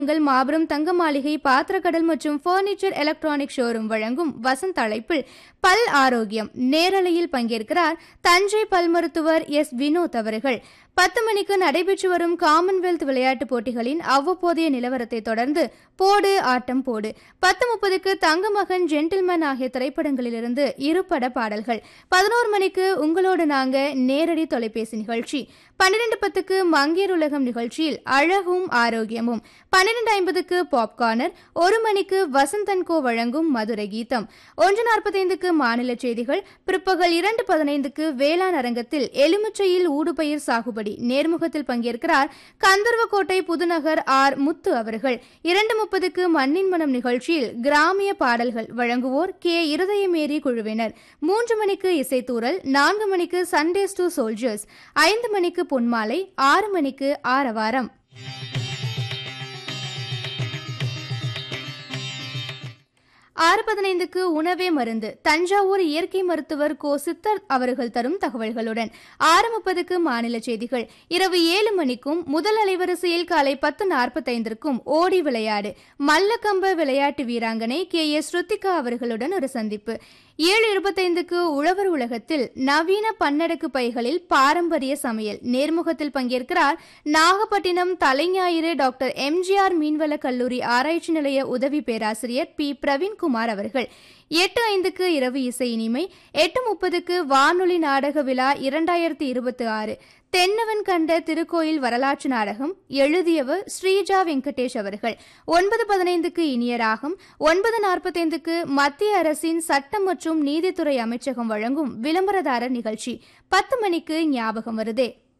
உங்கள் மாபெரும் தங்க மாளிகை பாத்திரக்கடல் மற்றும் பர்னிச்சர் எலக்ட்ரானிக் ஷோரூம் வழங்கும் வசந்த் அழைப்பில் பல் ஆரோக்கியம் நேரலையில் பங்கேற்கிறார் தஞ்சை பல் மருத்துவர் எஸ் வினோத் அவர்கள். 10 மணிக்கு நடைபெற்று வரும் காமன்வெல்த் விளையாட்டுப் போட்டிகளின் அவ்வப்போதைய நிலவரத்தை தொடர்ந்து போடு ஆட்டம் போடு. 10:30க்கு தங்கமகன் ஜென்டில்மேன் ஆகிய திரைப்படங்களிலிருந்து இருபட பாடல்கள். 11 மணிக்கு உங்களோடு நாங்க நேரடி தொலைபேசி நிகழ்ச்சி. 12:10க்கு மங்கையர் உலகம் நிகழ்ச்சியில் அழகும் ஆரோக்கியமும். 12:50க்கு பாப்கார்னர். 1 மணிக்கு வசந்தன்கோ வழங்கும் மதுரை கீதம். 1:45க்கு மாநில செய்திகள். பிற்பகல் 2:15க்கு வேளாண் அரங்கத்தில் எலுமிச்சையில் ஊடுபயிர் சாகுபடி நேர்முகத்தில் பங்கேற்கிறார் கந்தர்வக்கோட்டை புதுநகர் ஆர் முத்து அவர்கள். 2:30க்கு மண்ணின் மனம் நிகழ்ச்சியில் கிராமிய பாடல்கள் வழங்குவோர் கே இருதயமேரி குழுவினர். 3 மணிக்கு இசைத்தூரல். 4 மணிக்கு சண்டேஸ் டு சோல்ஜர்ஸ். 5 மணிக்கு பொன்மாலை. 6 மணிக்கு ஆரவாரம். ஆறு 15க்கு உணவே மருந்து தஞ்சாவூர் இயற்கை மருத்துவர் கோ சித்தர் அவர்கள் தரும் தகவல்களுடன். 6:30க்கு மாநில செய்திகள். இரவு 7 மணிக்கும் முதல் அலைவரிசையில் காலை 10:45க்கும் ஓடி விளையாடு மல்லக்கம்ப விளையாட்டு வீராங்கனை கே எஸ் ஸ்ருத்திகா அவர்களுடன் ஒரு சந்திப்பு. 7:25க்கு உழவர் உலகத்தில் நவீன பன்னடக்கு பைகளில் பாரம்பரிய சமையல் நேர்முகத்தில் பங்கேற்கிறார் நாகப்பட்டினம் தலைஞாயிறு டாக்டர் எம்ஜிஆர் மீன்வள கல்லூரி ஆராய்ச்சி நிலைய உதவி பேராசிரியர் பி பிரவீன்குமார் அவர்கள். 8:05க்கு இரவு இசை இனிமை. 8:30க்கு வானொலி நாடக விழா 2026 தென்னவன் கண்ட திருக்கோயில் வரலாற்று நாடகம். எழுதியவர் ஸ்ரீஜா வெங்கடேஷ் அவர்கள். 9:15க்கு இனிய ராகம். 9:45க்கு மத்திய அரசின் சட்டம் மற்றும் நீதித்துறை அமைச்சகம் வழங்கும் விளம்பரதாரர் நிகழ்ச்சி. 10 மணிக்கு ஞாபகம் வருதே.